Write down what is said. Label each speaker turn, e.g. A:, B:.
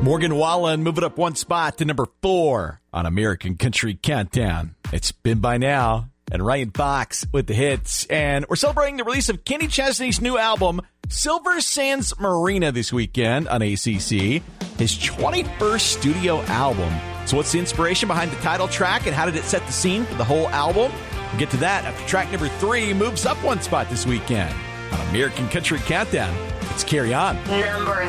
A: Morgan Wallen moving up one spot to number 4 on American Country Countdown. It's Been By Now. And Ryan Fox with the hits. And we're celebrating the release of Kenny Chesney's new album, Silver Sands Marina, this weekend on ACC. His 21st studio album. So what's the inspiration behind the title track and how did it set the scene for the whole album? We'll get to that after track number 3 moves up one spot this weekend on American Country Countdown. Let's carry on.
B: Number